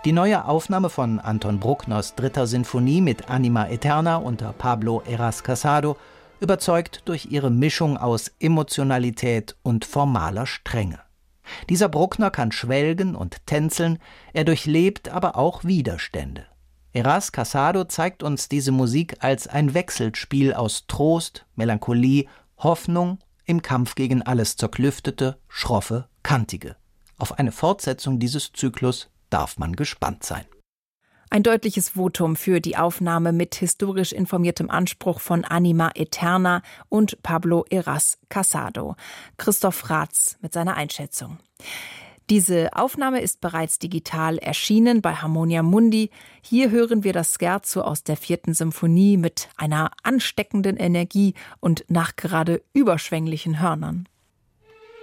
Die neue Aufnahme von Anton Bruckners 3. Sinfonie mit Anima Eterna unter Pablo Heras Casado überzeugt durch ihre Mischung aus Emotionalität und formaler Strenge. Dieser Bruckner kann schwelgen und tänzeln, er durchlebt aber auch Widerstände. Heras Casado zeigt uns diese Musik als ein Wechselspiel aus Trost, Melancholie, Hoffnung im Kampf gegen alles Zerklüftete, Schroffe, Kantige. Auf eine Fortsetzung dieses Zyklus darf man gespannt sein. Ein deutliches Votum für die Aufnahme mit historisch informiertem Anspruch von Anima Eterna und Pablo Heras Casado. Christoph Raths mit seiner Einschätzung. Diese Aufnahme ist bereits digital erschienen bei Harmonia Mundi. Hier hören wir das Scherzo aus der 4. Symphonie mit einer ansteckenden Energie und nachgerade überschwänglichen Hörnern.